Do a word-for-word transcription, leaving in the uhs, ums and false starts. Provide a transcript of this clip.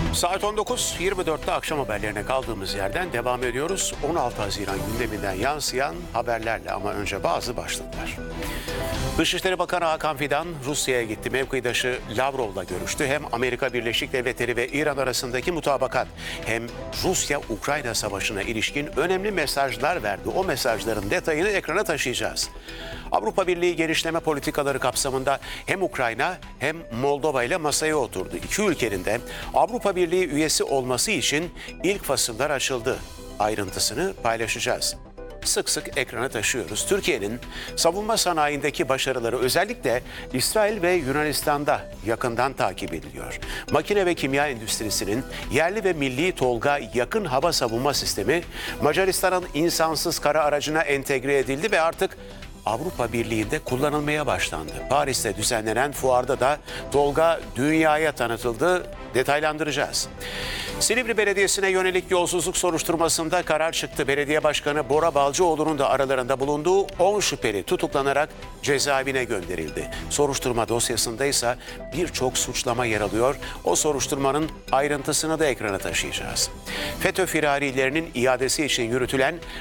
Saat on dokuz yirmi dörtte akşam haberlerine kaldığımız yerden devam ediyoruz. on altı Haziran gündeminden yansıyan haberlerle ama önce bazı başlıklar. Dışişleri Bakanı Hakan Fidan Rusya'ya gitti. Mevkidaşı Lavrov'la görüştü. Hem Amerika Birleşik Devletleri ve İran arasındaki mutabakat hem Rusya-Ukrayna savaşına ilişkin önemli mesajlar verdi. O mesajların detayını ekrana taşıyacağız. Avrupa Birliği genişleme politikaları kapsamında hem Ukrayna hem Moldova ile masaya oturdu. İki ülkenin de Avrupa Birliği üyesi olması için ilk fasıllar açıldı. Ayrıntısını paylaşacağız. Sık sık ekrana taşıyoruz. Türkiye'nin savunma sanayindeki başarıları özellikle İsrail ve Yunanistan'da yakından takip ediliyor. Makine ve kimya endüstrisinin yerli ve milli TOLGA yakın hava savunma sistemi Macaristan'ın insansız kara aracına entegre edildi ve artık Avrupa Birliği'nde kullanılmaya başlandı. Paris'te düzenlenen fuarda da TOLGA dünyaya tanıtıldı. Detaylandıracağız. Silivri Belediyesi'ne yönelik yolsuzluk soruşturmasında karar çıktı. Belediye Başkanı Bora Balcıoğlu'nun da aralarında bulunduğu on şüpheli tutuklanarak cezaevine gönderildi. Soruşturma dosyasında ise birçok suçlama yer alıyor. O soruşturmanın ayrıntısını da ekrana taşıyacağız. FETÖ firarilerinin iadesi için yürütülen